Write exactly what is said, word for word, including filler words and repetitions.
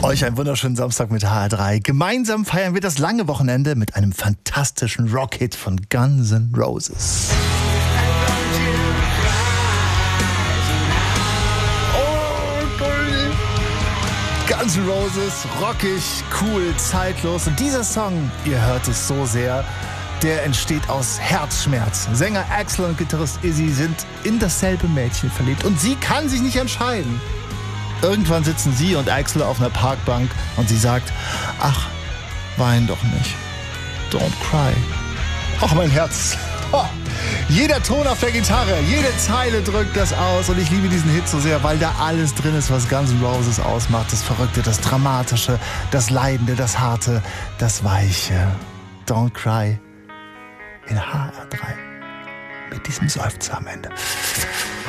Euch einen wunderschönen Samstag mit H R drei. Gemeinsam feiern wir das lange Wochenende mit einem fantastischen Rockhit von Guns N' Roses. Guns N' Roses, rockig, cool, zeitlos. Und dieser Song, ihr hört es so sehr, der entsteht aus Herzschmerz. Sänger Axl und Gitarrist Izzy sind in dasselbe Mädchen verliebt und sie kann sich nicht entscheiden. Irgendwann sitzen sie und Axl auf einer Parkbank und sie sagt, ach, wein doch nicht. Don't cry. Ach, mein Herz. Oh, jeder Ton auf der Gitarre, jede Zeile drückt das aus und ich liebe diesen Hit so sehr, weil da alles drin ist, was Guns N' Roses ausmacht. Das Verrückte, das Dramatische, das Leidende, das Harte, das Weiche. Don't cry in H R drei mit diesem Seufzer am Ende.